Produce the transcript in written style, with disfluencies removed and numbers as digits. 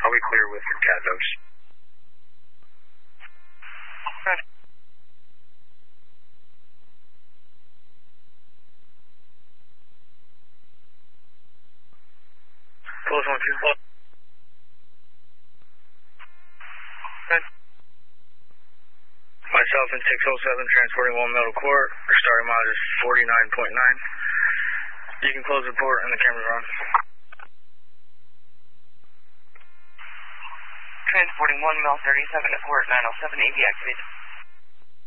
I'll be clear with your cat folks. Okay. Close 1-2. Okay. Myself and 607 transporting 1 middle court. Our starting mileage is 49.9. You can close the port and the camera's on. Transporting 1 mil 37 to port 907 AV activated.